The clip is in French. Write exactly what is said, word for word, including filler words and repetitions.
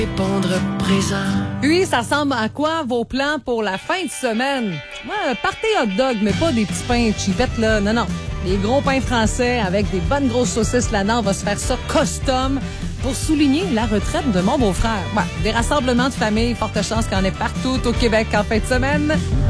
Répondre présent. Puis, ça ressemble à quoi vos plans pour la fin de semaine? Ouais, partez hot dog, mais pas des petits pains cheapettes, là. Non, non. Les gros pains français avec des bonnes grosses saucisses là-dedans. On va se faire ça custom pour souligner la retraite de mon beau-frère. Ouais, des rassemblements de famille, forte chance qu'il y en ait partout au Québec en fin de semaine.